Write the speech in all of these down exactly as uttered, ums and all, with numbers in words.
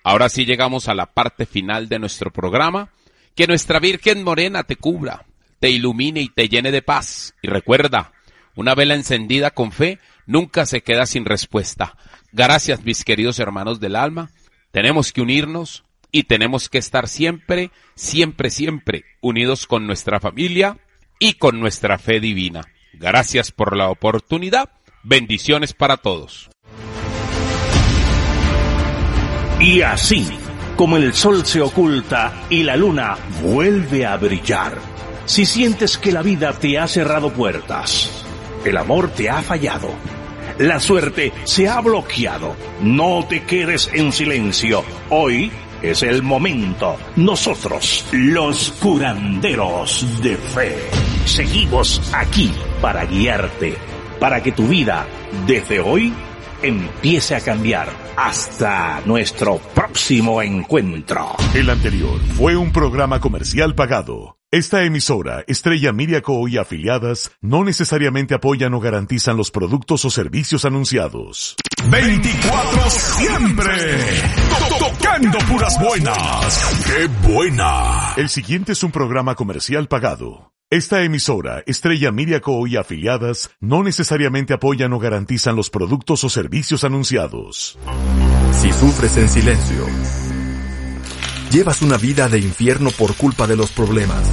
Ahora sí llegamos a la parte final de nuestro programa. Que nuestra Virgen Morena te cubra, te ilumine y te llene de paz. Y recuerda, una vela encendida con fe nunca se queda sin respuesta. Gracias, mis queridos hermanos del alma. Tenemos que unirnos y tenemos que estar siempre, siempre, siempre unidos con nuestra familia y con nuestra fe divina. Gracias por la oportunidad. Bendiciones para todos. Y así, como el sol se oculta y la luna vuelve a brillar, si sientes que la vida te ha cerrado puertas, el amor te ha fallado, la suerte se ha bloqueado, no te quedes en silencio. Hoy es el momento. Nosotros, los curanderos de fe, seguimos aquí para guiarte, para que tu vida, desde hoy, empiece a cambiar. Hasta nuestro próximo encuentro. El anterior fue un programa comercial pagado. Esta emisora, Estrella Media Co. y afiliadas, no necesariamente apoyan o garantizan los productos o servicios anunciados. veinticuatro siempre. Tocando puras buenas. ¡Qué buena! El siguiente es un programa comercial pagado. Esta emisora, Estrella Media Co. y afiliadas, no necesariamente apoyan o garantizan los productos o servicios anunciados. Si sufres en silencio, llevas una vida de infierno por culpa de los problemas.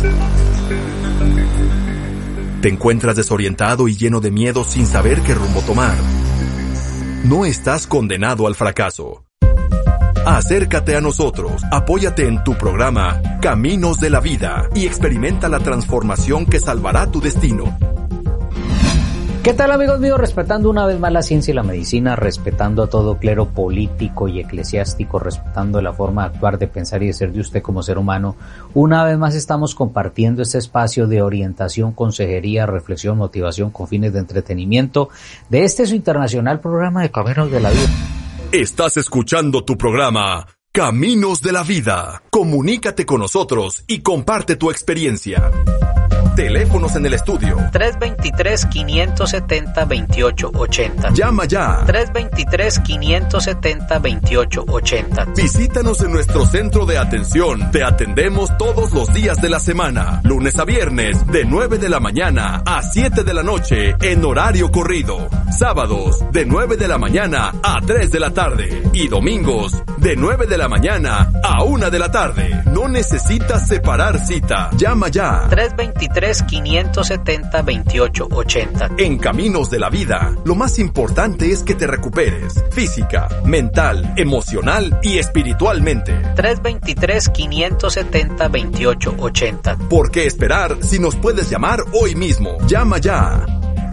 Te encuentras desorientado y lleno de miedo sin saber qué rumbo tomar. No estás condenado al fracaso. Acércate a nosotros, apóyate en tu programa Caminos de la Vida y experimenta la transformación que salvará tu destino. ¿Qué tal, amigos míos? Respetando una vez más la ciencia y la medicina, respetando a todo clero político y eclesiástico, respetando la forma de actuar, de pensar y de ser de usted como ser humano, una vez más estamos compartiendo este espacio de orientación, consejería, reflexión, motivación con fines de entretenimiento de este su internacional programa de Caminos de la Vida. Estás escuchando tu programa Caminos de la Vida. Comunícate con nosotros y comparte tu experiencia. Teléfonos en el estudio. tres dos tres, cinco siete cero, dos ocho ocho cero. Llama ya. tres dos tres, cinco siete cero, dos ocho ocho cero. Visítanos en nuestro centro de atención. Te atendemos todos los días de la semana. Lunes a viernes, de nueve de la mañana a siete de la noche, en horario corrido. Sábados, de nueve de la mañana a tres de la tarde. Y domingos, de nueve de la mañana a una de la tarde. No necesitas separar cita. Llama ya. tres dos tres, cinco siete cero, dos ocho ocho cero. En Caminos de la Vida, lo más importante es que te recuperes física, mental, emocional y espiritualmente. tres dos tres, cinco siete cero, dos ocho ocho cero. ¿Por qué esperar si nos puedes llamar hoy mismo? Llama ya.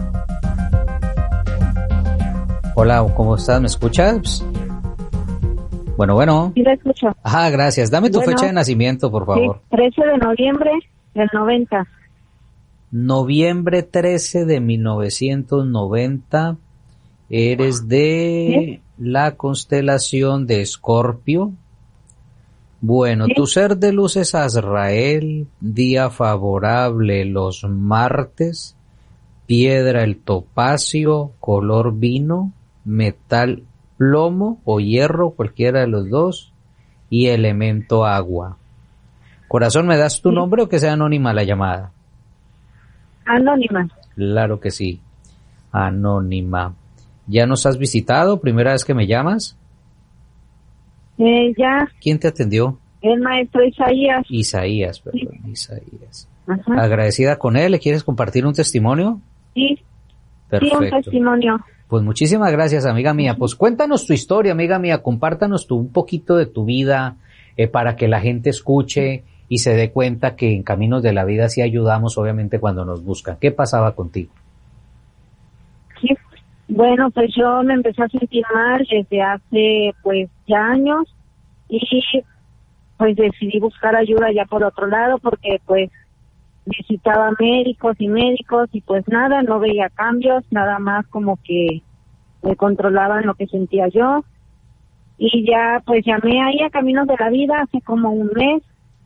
Hola, ¿cómo estás? ¿Me escuchas? Bueno, bueno. Sí, la escucho. Ajá, gracias. Dame tu bueno, fecha de nacimiento, por favor. Sí, trece de noviembre del noventa. Noviembre trece de mil novecientos noventa. Eres de ¿Sí? la constelación de Escorpio. Bueno, ¿Sí? Tu ser de luz es Azrael, día favorable los martes, piedra el topacio, color vino, metal plomo o hierro, cualquiera de los dos, y elemento agua. Corazón, ¿me das tu ¿Sí? nombre o que sea anónima la llamada? Anónima. Claro que sí, anónima. ¿Ya nos has visitado? ¿Primera vez que me llamas? Eh, ya. ¿Quién te atendió? El maestro Isaías. Isaías, perdón, sí. Isaías. Ajá. ¿Agradecida con él? ¿Le quieres compartir un testimonio? Sí. Perfecto. Sí, un testimonio. Pues muchísimas gracias, amiga mía. Pues cuéntanos tu historia, amiga mía. Compártanos tú un poquito de tu vida eh, para que la gente escuche y se dé cuenta que en Caminos de la Vida sí ayudamos, obviamente, cuando nos buscan. ¿Qué pasaba contigo? Sí, bueno, pues yo me empecé a sentir mal desde hace, pues, ya años y pues decidí buscar ayuda ya por otro lado porque, pues, visitaba médicos y médicos y pues nada, no veía cambios, nada más como que me controlaban lo que sentía yo. Y ya, pues, llamé ahí a Caminos de la Vida hace como un mes.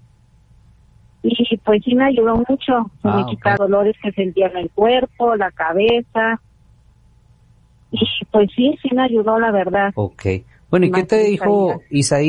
Y pues sí me ayudó mucho, se ah, me quitaba okay. dolores que sentía en el cuerpo, la cabeza, y pues sí, sí me ayudó la verdad. Ok, bueno, ¿y qué te dijo Isaías?